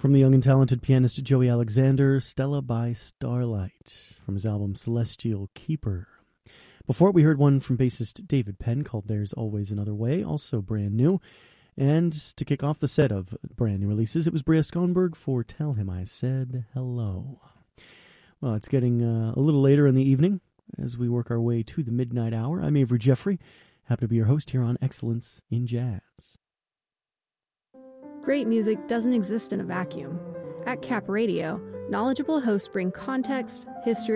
From the young and talented pianist Joey Alexander, Stella by Starlight, from his album Celestial Keeper. Before it, we heard one from bassist David Penn called There's Always Another Way, also brand new. And to kick off the set of brand new releases, it was Bria Skonberg for Tell Him I Said Hello. Well, it's getting a little later in the evening as we work our way to the midnight hour. I'm Avery Jeffrey, happy to be your host here on Excellence in Jazz. Great music doesn't exist in a vacuum. At Cap Radio, knowledgeable hosts bring context, history,